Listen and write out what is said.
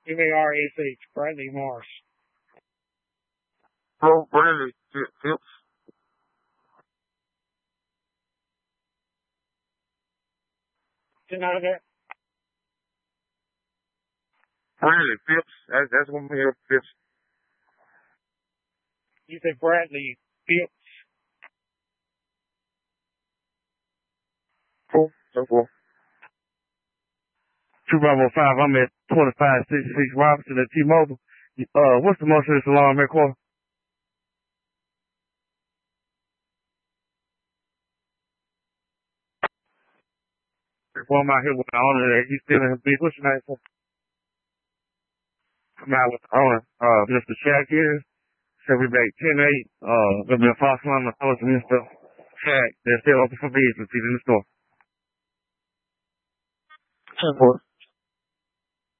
M-A-R-S-H, Bradley Marsh. Oh, Bradley Phipps. Didn't know that. Bradley Phipps. That's one here, Phipps. You said Bradley Phipps. Cool. So cool. 255, I'm at 2566 Robinson at T-Mobile. What's the most of this alarm at quarter? One out here with the owner that he's still in his business. What's your name for? I'm out with the owner, Mr. Shaq here. So we back 10-8. There'll be a false alarm towards Mr. Shaq. They're still open for business. He's in the store. 10-4.